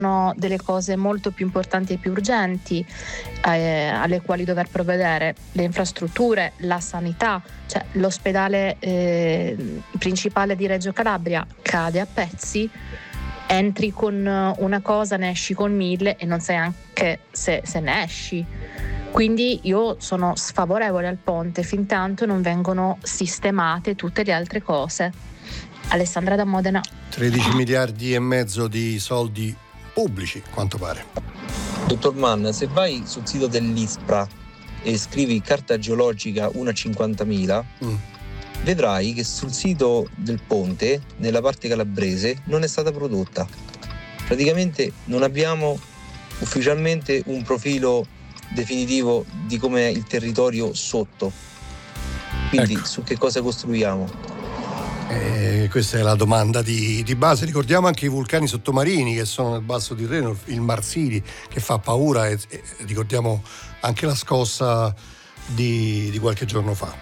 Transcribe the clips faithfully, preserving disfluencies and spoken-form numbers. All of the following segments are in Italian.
sono delle cose molto più importanti e più urgenti eh, alle quali dover provvedere: le infrastrutture, la sanità. Cioè, l'ospedale eh, principale di Reggio Calabria cade a pezzi, entri con una cosa, ne esci con mille e non sai anche se, se ne esci. Quindi io sono sfavorevole al ponte fin tanto non vengono sistemate tutte le altre cose. Alessandra da Modena. tredici miliardi e mezzo di soldi pubblici, quanto pare. Dottor Mann, se vai sul sito dell'ISPRA e scrivi carta geologica uno a cinquantamila, mm. vedrai che sul sito del ponte, nella parte calabrese, non è stata prodotta. Praticamente non abbiamo ufficialmente un profilo definitivo di com'è il territorio sotto. Quindi ecco. Su che cosa costruiamo? Eh, questa è la domanda di, di base. Ricordiamo anche i vulcani sottomarini che sono nel basso Tirreno, il Marsili che fa paura, e, e ricordiamo anche la scossa di, di qualche giorno fa.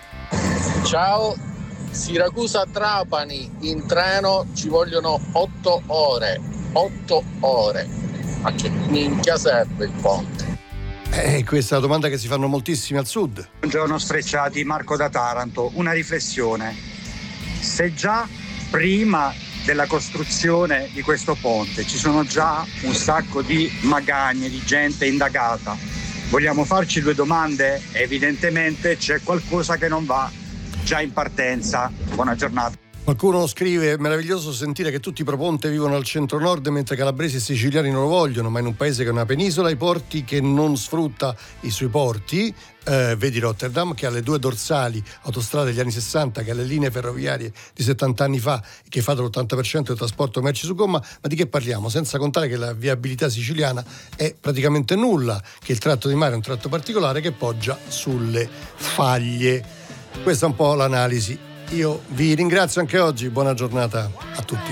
Ciao, Siracusa-Trapani in treno ci vogliono otto ore, otto ore. Ma che minchia serve il ponte? Eh, questa è la domanda che si fanno moltissimi al sud. Buongiorno Sfrecciati, Marco da Taranto. Una riflessione. Se già prima della costruzione di questo ponte ci sono già un sacco di magagne, di gente indagata, vogliamo farci due domande? Evidentemente c'è qualcosa che non va già in partenza. Buona giornata. Qualcuno scrive: meraviglioso sentire che tutti i pro ponte vivono al centro-nord mentre calabresi e siciliani non lo vogliono, ma in un paese che è una penisola, i porti che non sfrutta i suoi porti, eh, vedi Rotterdam, che ha le due dorsali autostrade degli anni sessanta, che ha le linee ferroviarie di settanta anni fa, che fa l'ottanta per cento del trasporto merci su gomma. Ma di che parliamo? Senza contare che la viabilità siciliana è praticamente nulla, che il tratto di mare è un tratto particolare che poggia sulle faglie. Questa è un po' l'analisi. Io vi ringrazio anche oggi, buona giornata a tutti.